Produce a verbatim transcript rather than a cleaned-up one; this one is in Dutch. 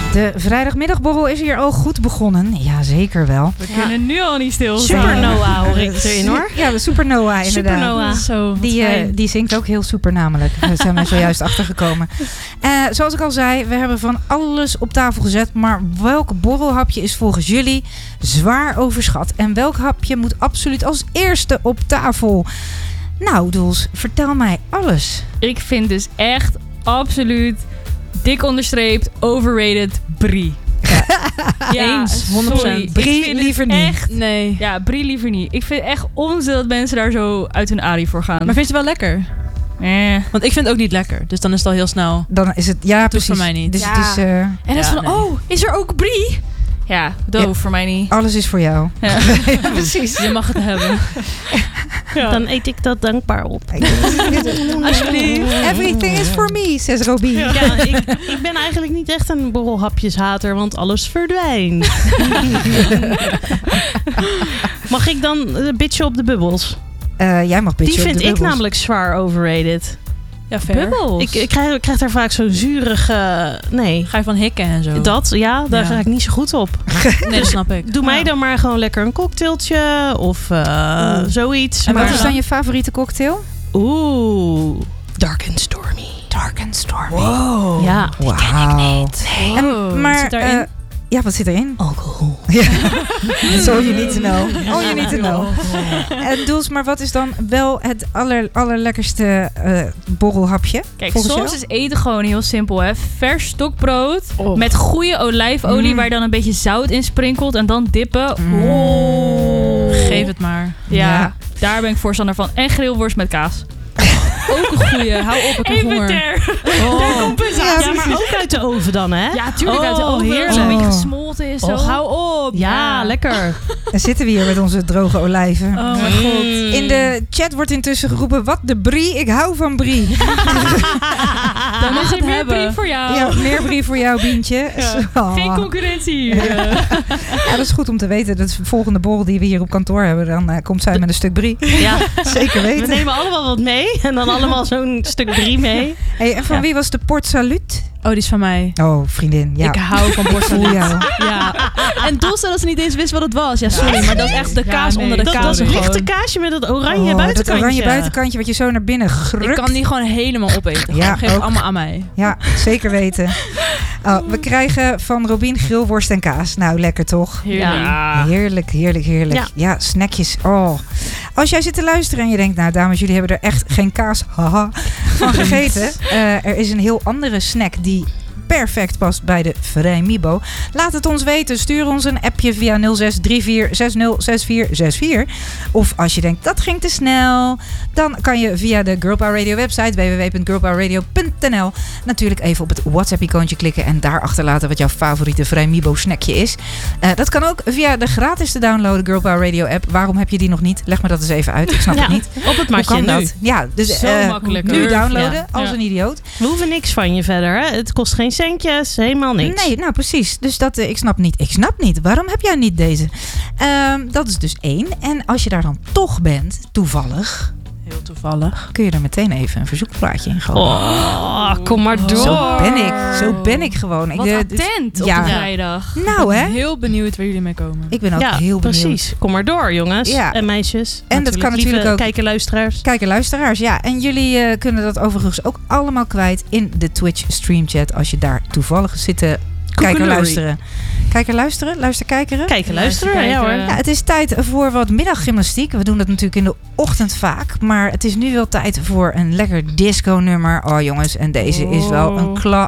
De vrijdagmiddagborrel is hier al goed begonnen. Ja, zeker wel. We ja. kunnen nu al niet stilstaan. Supernova hoor ik erin hoor. Ja, de Supernova inderdaad. Supernova. Zo, die, uh, die zingt ook heel super namelijk. Daar zijn we zojuist achtergekomen. Uh, zoals ik al zei, we hebben van alles op tafel gezet. Maar welk borrelhapje is volgens jullie zwaar overschat? En welk hapje moet absoluut als eerste op tafel? Nou, Doels, vertel mij alles. Ik vind dus echt absoluut dik onderstreept, overrated Brie. Ja, ja eens, honderd procent. Brie liever niet. Echt, nee. Ja, Brie liever niet. Ik vind echt onzin dat mensen daar zo uit hun alie voor gaan. Maar vind je het wel lekker? Eh. Want ik vind het ook niet lekker. Dus dan is het al heel snel. Dan is het, ja, precies. voor mij niet. Dus ja. het is, uh, en dan is ja, van, nee. oh, is er ook Brie? Ja, doof ja. voor mij niet. Alles is voor jou. Ja. Ja, precies. Je mag het hebben. Ja. Dan eet ik dat dankbaar op. Alsjeblieft. Everything is for me, zegt Robie. Ja, ja ik, ik ben eigenlijk niet echt een borrelhapjeshater, want alles verdwijnt. Mag ik dan uh, bitchen op de bubbels? Uh, jij mag bitchen Die op vind de ik bubbels. namelijk zwaar overrated. Ja, fair. Bubbels? Ik, ik, krijg, ik krijg daar vaak zo'n zurige... Nee. Ga je van hikken en zo? Dat, ja, daar Ja. ga ik niet zo goed op. Nee, dat snap ik. Doe mij Ja. dan maar gewoon lekker een cocktailtje of uh, zoiets. En maar wat is dan je favoriete cocktail? Oeh, dark and stormy. Dark and stormy. Wow. Ja. Wauw. Oh, En, maar, wat zit daarin? uh, ja, wat zit erin? Alcohol. Ja. That's all you need to know. All you need to know. En Doels, maar wat is dan wel het aller, allerlekkerste uh, borrelhapje? Kijk, volgens soms jou? is eten gewoon heel simpel, hè. Vers stokbrood Oh. met goede olijfolie Mm. waar je dan een beetje zout in sprinkelt en dan dippen. Mm. Oh. Geef het maar. Ja, Ja. daar ben ik voorstander van. En grillworst met kaas. Ook een goeie. Hou op, ik heb Even honger. ter. Oh. Ja, Ja, maar ook uit de oven dan, hè? Ja, tuurlijk Oh, uit de oven. heerlijk. Zo'n beetje Oh. gesmolten is zo. Och, hou op. Ja, Ja. lekker. Dan zitten we hier met onze droge olijven. Oh mijn god. Mm. In de chat wordt intussen geroepen, wat de brie, ik hou van brie. Dan mag is er het meer hebben. brie voor jou. Ja, meer brie voor jou, Bientje. Ja. Oh. Geen concurrentie hier. Ja, dat is goed om te weten. Dat is de volgende borrel die we hier op kantoor hebben. Dan uh, komt zij met een stuk brie. Ja, Zeker we weten. nemen allemaal wat mee en dan allemaal zo'n stuk brie mee. Hey, en van Ja. wie was de Port Salut? Oh, die is van mij. Oh, vriendin. Ja. Ik hou van Voel borstelen. jou. Ja. En Doel zei dat ze niet eens wist wat het was. Ja, sorry, maar dat is echt de Ja, kaas nee. onder de Dat, kaas. dat gewoon. lichte kaasje met dat oranje Oh, dat buitenkantje. oranje buitenkantje wat je zo naar binnen grukt. Ik kan die gewoon helemaal opeten. Ja, Geef ook. het allemaal aan mij. Ja, zeker weten. Oh, we krijgen van Robien grillworst en kaas. Nou, lekker toch? Heerlijk. Ja. Heerlijk, heerlijk, heerlijk. Ja. Ja. snackjes. Oh. Als jij zit te luisteren en je denkt, nou dames, jullie hebben er echt geen kaas haha, van gegeten. Uh, er is een heel andere snack die perfect past bij de Vrijmibo. Laat het ons weten. Stuur ons een appje via nul zes drie vier zes nul zes vier zes vier. Of als je denkt, dat ging te snel, dan kan je via de Girl Power Radio website w w w punt girl power radio punt n l natuurlijk even op het WhatsApp-icoontje klikken en daar achterlaten wat jouw favoriete Vrijmibo snackje is. Uh, dat kan ook via de gratis te downloaden Girl Power Radio app. Waarom heb je die nog niet? Leg me dat eens even uit. Ik snap Ja, het niet. op het Hoe matje kan nu. dat? Ja, dus Zo uh, makkelijk, nu hoor. downloaden Ja. als Ja. een idioot. We hoeven niks van je verder, hè? Het kost geen centjes, helemaal niks. Nee, nou precies. Dus dat, uh, ik snap niet. Ik snap niet. Waarom heb jij niet deze? Um, dat is dus één. En als je daar dan toch bent, toevallig, Heel toevallig. kun je er meteen even een verzoekplaatje in gooien. Oh, kom maar door. Zo ben ik. Zo ben ik gewoon. Wat ik, uh, attent op ja. de vrijdag. Nou hè. Heel benieuwd waar jullie mee komen. Ik ben ook Ja, heel benieuwd. precies. Kom maar door, jongens Ja. en meisjes. En dat kan natuurlijk Lieve ook- kijken, luisteraars. Kijken luisteraars, ja. En jullie uh, kunnen dat overigens ook allemaal kwijt in de Twitch streamchat. Als je daar toevallig zit te kijken luisteren. Kijken luisteren? Luister kijkeren? Kijken, luisteren. Kijken. Ja hoor. Ja, het is tijd voor wat middaggymnastiek. We doen dat natuurlijk in de ochtend vaak. Maar het is nu wel tijd voor een lekker disco-nummer. Oh jongens, en deze is wel een